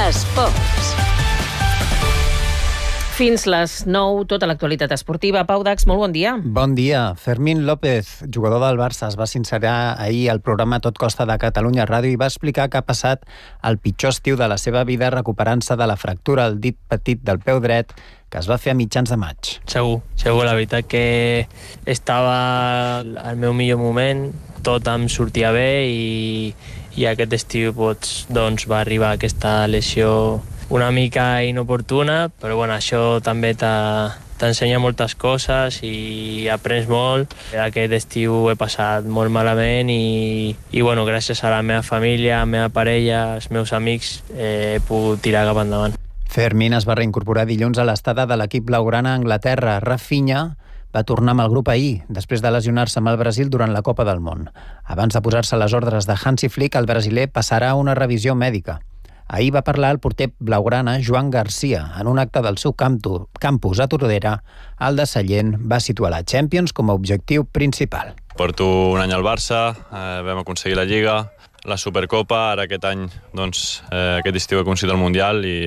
Esports. Fins les 9, tota l'actualitat esportiva. Pau Dax, molt bon dia. Bon dia. Fermín López, jugador del Barça, es va sincerar ahir al programa Tot Costa de Catalunya Ràdio i va explicar que ha passat el pitjor estiu de la seva vida recuperant-se de la fractura al dit petit del peu dret que es va fer a mitjans de maig. Segur. La veritat que estava al meu millor moment, tot em sortia bé i aquest estiu doncs, va arribar aquesta lesió una mica inoportuna, però bueno, això també t'ensenya moltes coses i aprens molt. Aquest estiu he passat molt malament i bueno, gràcies a la meva família, a la meva parella, als meus amics, he pogut tirar cap endavant. Fermín es va reincorporar dilluns a l'estada de l'equip blaugrana a Anglaterra. Rafinha va tornar amb el grup ahir, després de lesionar-se amb el Brasil durant la Copa del Món. Abans de posar-se a les ordres de Hansi Flick, el brasiler passarà una revisió mèdica. Ahir va parlar el porter blaugrana Joan Garcia. En un acte del seu campus a Tordera, el de Sallent va situar la Champions com a objectiu principal. Porto un any al Barça, vam aconseguir la Lliga, la Supercopa, ara aquest any, aquest estiu he aconseguit el Mundial i